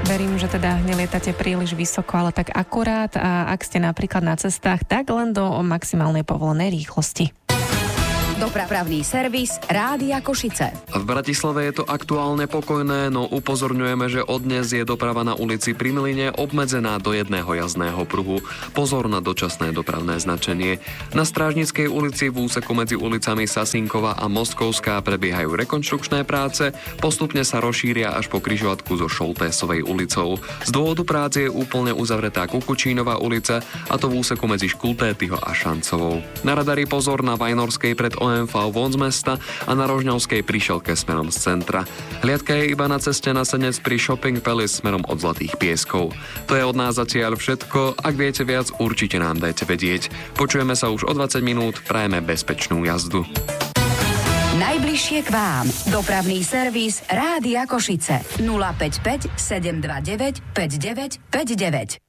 Verím, že teda nelietate príliš vysoko, ale tak akurát, a ak ste napríklad na cestách, tak len do maximálnej povolenej rýchlosti. Dopravný servis Rádia Košice. V Bratislave je to aktuálne pokojné, no upozorňujeme, že od dnes je doprava na ulici Pri Miline obmedzená do jedného jazdného pruhu. Pozor na dočasné dopravné značenie. Na Strážnickej ulici v úseku medzi ulicami Sasinkova a Mostkovská prebiehajú rekonštrukčné práce, postupne sa rozšíria až po križovatku so Šoltésovej ulicou. Z dôvodu práce je úplne uzavretá Kukučínová ulica, a to v úseku medzi Škultétyho a Šancovou. Na radari pozor na Vajnorskej pred OMV von z mesta a na Rožňovskej prišielke smerom z centra. Hliadka je iba na ceste na Senec pri Shopping Palace smerom od Zlatých Pieskov. To je od nás zatiaľ všetko. Ak viete viac, určite nám dajte vedieť. Počujeme sa už o 20 minút, prajeme bezpečnú jazdu. Najbližšie k vám. Dopravný servis Rádia Košice. 055 729 5959.